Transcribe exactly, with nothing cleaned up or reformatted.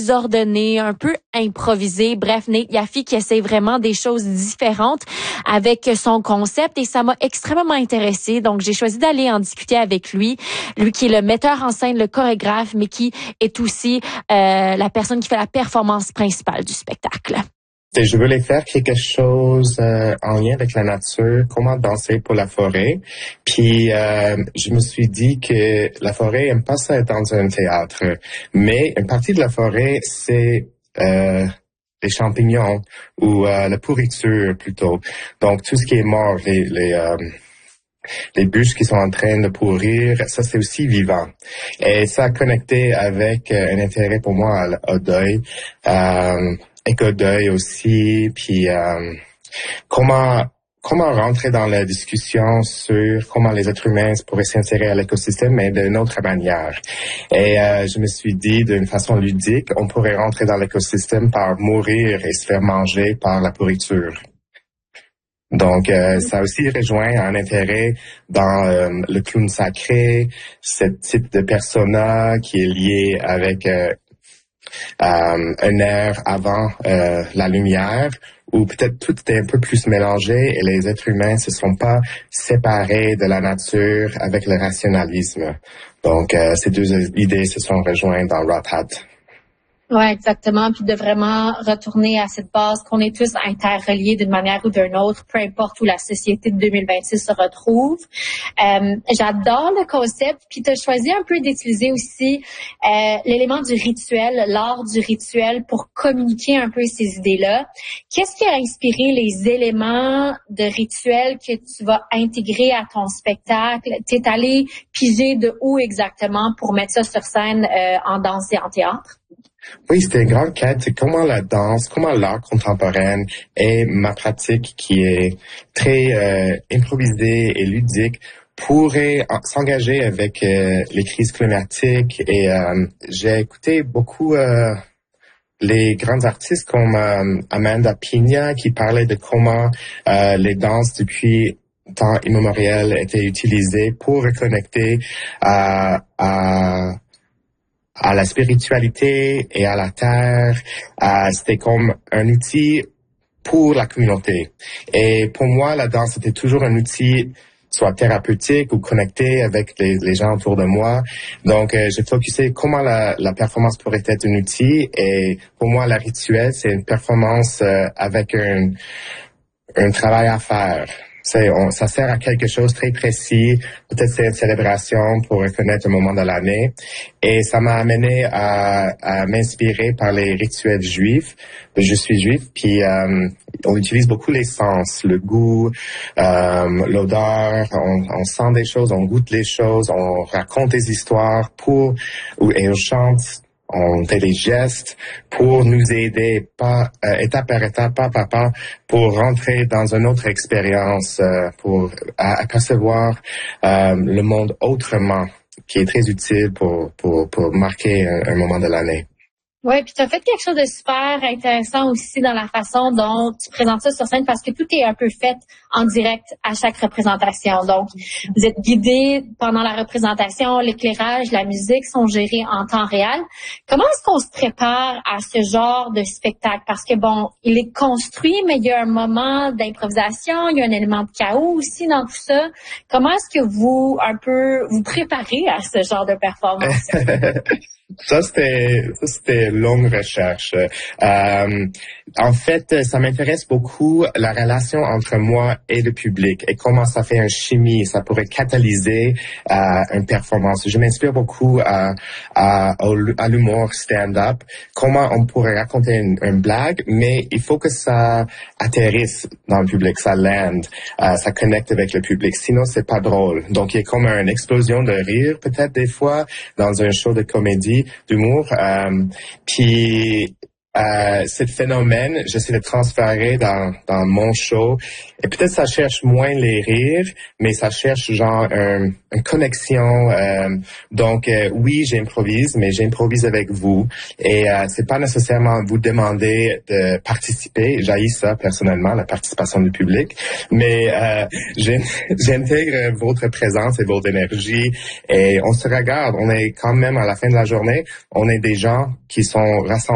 désordonné, un peu improvisé. Bref, Nate Yaffe qui essaie vraiment des choses différentes avec son concept et ça m'a extrêmement intéressée. Donc, j'ai choisi d'aller en discuter avec lui. Lui qui est le metteur en scène, le chorégraphe, mais qui est aussi euh, la personne qui fait la performance principale du spectacle. Et je voulais faire quelque chose euh, en lien avec la nature, comment danser pour la forêt. Puis euh, je me suis dit que la forêt aime pas ça être dans un théâtre, mais une partie de la forêt c'est euh, les champignons ou euh, la pourriture plutôt. Donc tout ce qui est mort, les les euh, les bûches qui sont en train de pourrir, ça c'est aussi vivant. Et ça a connecté avec euh, un intérêt pour moi au deuil. Euh, éco-deuil aussi, puis euh, comment comment rentrer dans la discussion sur comment les êtres humains pourraient s'insérer à l'écosystème, mais d'une autre manière. Et euh, je me suis dit, d'une façon ludique, on pourrait rentrer dans l'écosystème par mourir et se faire manger par la pourriture. Donc, euh, ça aussi rejoint un intérêt dans euh, le clown sacré, ce type de persona qui est lié avec euh, Euh, un air avant euh, la lumière, où peut-être tout est un peu plus mélangé et les êtres humains se sont pas séparés de la nature avec le rationalisme. Donc, euh, ces deux idées se sont rejointes dans Rat Hat. Ouais, exactement. Puis de vraiment retourner à cette base qu'on est tous interreliés d'une manière ou d'une autre, peu importe où la société de deux mille vingt-six se retrouve. Euh, j'adore le concept. Puis tu as choisi un peu d'utiliser aussi euh, l'élément du rituel, l'art du rituel pour communiquer un peu ces idées-là. Qu'est-ce qui a inspiré les éléments de rituel que tu vas intégrer à ton spectacle? Tu es allé piger de où exactement pour mettre ça sur scène euh, en danse et en théâtre? Oui, c'était une grande quête. C'est comment la danse, comment l'art contemporain et ma pratique qui est très euh, improvisée et ludique pourrait s'engager avec euh, les crises climatiques. Et euh, j'ai écouté beaucoup euh, les grands artistes comme euh, Amanda Pina qui parlaient de comment euh, les danses depuis temps immémorial étaient utilisées pour reconnecter à, à à la spiritualité et à la terre. Euh, c'était comme un outil pour la communauté. Et pour moi, la danse était toujours un outil soit thérapeutique ou connecté avec les, les gens autour de moi. Donc, euh, j'ai focusé comment la, la performance pourrait être un outil. Et pour moi, la rituel, c'est une performance euh, avec un, un travail à faire. C'est, on, ça sert à quelque chose de très précis. Peut-être c'est une célébration pour reconnaître un moment de l'année. Et ça m'a amené à, à m'inspirer par les rituels juifs. Je suis juif, puis euh, on utilise beaucoup les sens, le goût, euh, l'odeur. On, on sent des choses, on goûte les choses, on raconte des histoires pour et on chante. On fait des gestes pour nous aider, pas euh, étape par étape, pas par pas, pour rentrer dans une autre expérience, euh, pour à, à percevoir euh, le monde autrement, qui est très utile pour pour pour marquer un, un moment de l'année. Oui, puis tu as fait quelque chose de super intéressant aussi dans la façon dont tu présentes ça sur scène parce que tout est un peu fait en direct à chaque représentation. Donc, vous êtes guidé pendant la représentation, l'éclairage, la musique sont gérés en temps réel. Comment est-ce qu'on se prépare à ce genre de spectacle? Parce que bon, il est construit, mais il y a un moment d'improvisation, il y a un élément de chaos aussi dans tout ça. Comment est-ce que vous, un peu, vous préparez à ce genre de performance? Ça, c'était, ça, c'était longue recherche. Euh, en fait, ça m'intéresse beaucoup la relation entre moi et le public et comment ça fait une chimie, ça pourrait catalyser euh, une performance. Je m'inspire beaucoup à, à, à l'humour stand-up, comment on pourrait raconter une, une blague, mais il faut que ça atterrisse dans le public, ça land, euh, ça connecte avec le public. Sinon, c'est pas drôle. Donc, il y a comme une explosion de rire, peut-être des fois, dans un show de comédie, d'humour. Euh, puis euh, ce phénomène, j'essaie de transférer dans dans mon show. Et peut-être ça cherche moins les rires, mais ça cherche genre un, une connexion. Euh, donc euh, oui, j'improvise, mais j'improvise avec vous. Et euh, c'est pas nécessairement vous demander de participer. J'haïs ça personnellement, la participation du public. Mais euh, j'intègre votre présence et votre énergie. Et on se regarde. On est quand même à la fin de la journée, on est des gens qui sont rassemblés